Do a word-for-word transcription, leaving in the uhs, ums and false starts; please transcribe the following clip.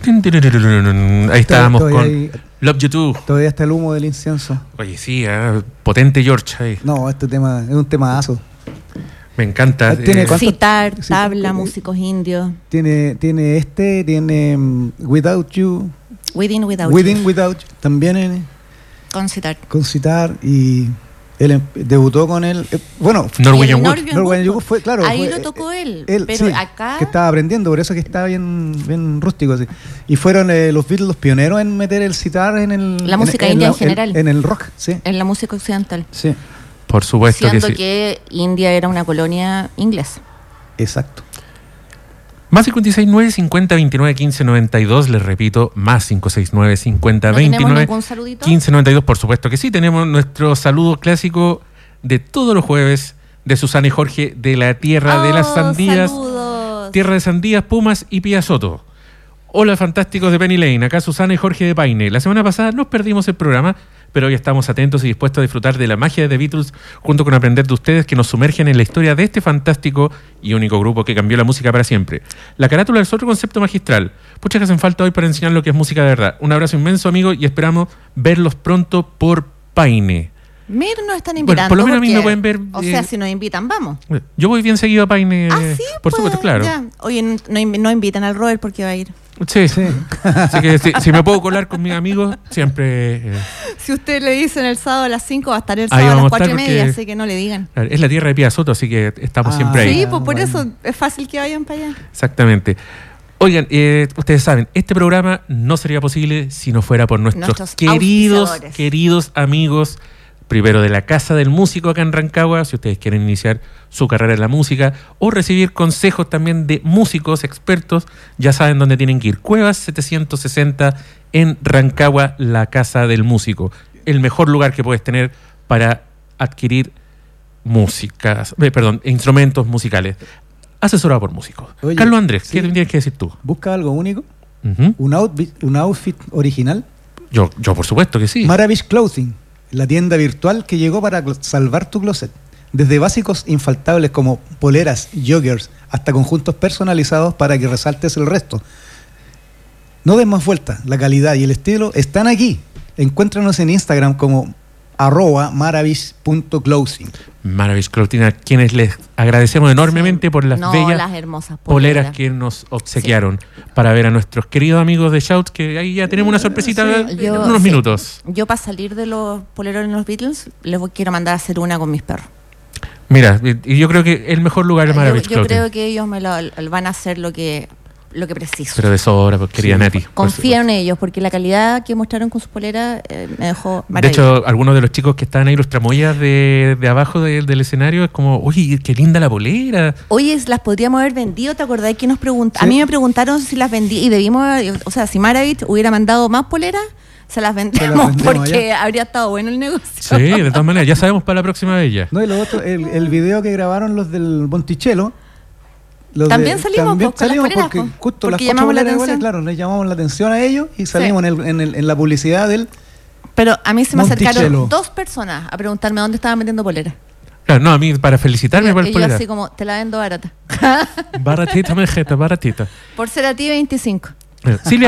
Ahí estábamos Todavía con hay- Love You Too. Todavía está el humo del incienso. Oye, sí, eh, potente George ahí. No, este tema es un temazo. Me encanta. Ah, tiene eh, ¿cuánto? Citar, Sí, tabla, sí. músicos indios. Tiene, tiene este, tiene um, Without You, Within, Without Within, You. Without You, también en- Con citar. con citar, y él em- debutó con él. eh, bueno, Norwegian Y el Wood. Norwegian Norwegian Wood, Wood fue, claro. ahí fue, lo tocó eh, él, él, pero sí, acá- que estaba aprendiendo, por eso que estaba bien, bien rústico. Así. Y fueron eh, los Beatles los pioneros en meter el citar en el. La en- música en india la- en general. En, el rock, sí. En la música occidental. Sí, Por supuesto Siendo que que, sí. India era una colonia inglesa. exacto. Más cinco seis nueve, cincuenta, veintinueve, quince, noventa y dos. Les repito, más cinco seis nueve, cincuenta, ¿No tenemos veintinueve, ningún saludito? quince, noventa y dos. Por supuesto que sí. Tenemos nuestro saludo clásico de todos los jueves de Susana y Jorge de la tierra de las Oh, sandías. saludos. Tierra de sandías, pumas y Pia Soto. Hola, fantásticos de Penny Lane. Acá Susana y Jorge de Paine. La semana pasada nos perdimos el programa, pero hoy estamos atentos y dispuestos a disfrutar de la magia de The Beatles junto con aprender de ustedes que nos sumergen en la historia de este fantástico y único grupo que cambió la música para siempre. La carátula es otro concepto magistral. Pucha que hacen falta hoy para enseñar lo que es música de verdad. Un abrazo inmenso, amigos, y esperamos verlos pronto por Paine. Mir nos están Bueno, invitando. por lo menos a mí porque- me pueden ver, O eh, sea, si nos invitan, vamos. Yo voy bien seguido a Paine, Ah, sí, por pues, supuesto, claro. ya. Oye, no, inv- no invitan al Robert porque va a ir. Sí, Sí. así que si, si me puedo colar con mis amigos, siempre... eh, Si usted le dicen el sábado a las cinco, va a estar el Ahí sábado a vamos las a cuatro y estar media, porque- así que no le digan. es la tierra de Pia Soto, así que estamos Ah, siempre ahí. Sí, pues por bueno. eso es fácil que vayan para allá. Exactamente. Oigan, eh, ustedes saben, este programa no sería posible si no fuera por nuestros Nuestros queridos, auspiciadores. queridos amigos, primero de la Casa del Músico acá en Rancagua, si ustedes quieren iniciar su carrera en la música o recibir consejos también de músicos expertos, ya saben dónde tienen que ir. Cuevas setecientos sesenta en Rancagua, la Casa del Músico. El mejor lugar que puedes tener para adquirir músicas, eh, perdón, instrumentos musicales. Asesorado por músicos. Oye, Carlos Andrés, ¿qué sí. tienes que decir tú? Busca algo único, Ujú. un outfit, un outfit original. Yo, yo por supuesto que sí. Maravish Clothing, la tienda virtual que llegó para cl- salvar tu closet. Desde básicos infaltables como poleras, joggers, hasta conjuntos personalizados para que resaltes el resto. No des más vuelta, la calidad y el estilo están aquí. Encuéntranos en Instagram como arroba maravish punto clothing. Maravish Clothing, a quienes les agradecemos enormemente por las no, bellas las hermosas poleras poleras. que nos obsequiaron para ver a nuestros queridos amigos de Shout, que ahí ya tenemos una sorpresita Sí. en Yo- unos sí. minutos. Yo para salir de los polerones de los Beatles, les voy- quiero mandar a hacer una con mis perros. Mira, y y yo creo que el mejor lugar es Yo, Maravish yo Clothing. creo que ellos me lo, van a hacer lo que, lo que preciso. Pero de sobra, pues, querida Sí. Nati. por Confío supuesto. en ellos, porque la calidad que mostraron con sus poleras eh, me dejó De maravilloso. hecho, algunos de los chicos que estaban ahí, los tramoyas de, de abajo de- del escenario, es como, oye, qué linda la polera. Oye, las podríamos haber vendido, ¿te acordás que nos preguntaron? Sí. A mí me preguntaron si las vendí y debimos, o sea, si Maravich hubiera mandado más poleras, se las vendemos vendemos porque ya. habría estado bueno el negocio. Sí, de todas maneras, ya sabemos para la próxima vez ya. No, y lo otro, el, el video que grabaron los del Monticello. los También de- salimos, también pues, con las salimos poleras, porque pues, justo porque las cuatro llamamos la poleras iguales, atención. claro, les llamamos la atención a ellos y salimos en, el, en, el- en la publicidad del. Pero a mí se me Monticello. acercaron dos personas a preguntarme dónde estaban vendiendo poleras. Claro, no, a mí para felicitarme Y, por y el yo polera. así como, te la vendo barata. Baratita, mejeta, baratita. Por ser a ti veinticinco. Eh, Silvia